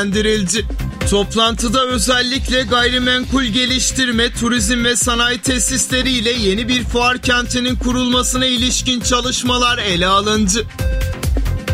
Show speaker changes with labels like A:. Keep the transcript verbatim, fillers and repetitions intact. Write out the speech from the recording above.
A: değerlendirildi. Toplantıda özellikle gayrimenkul geliştirme, turizm ve sanayi tesisleri ile yeni bir fuar kentinin kurulmasına ilişkin çalışmalar ele alındı.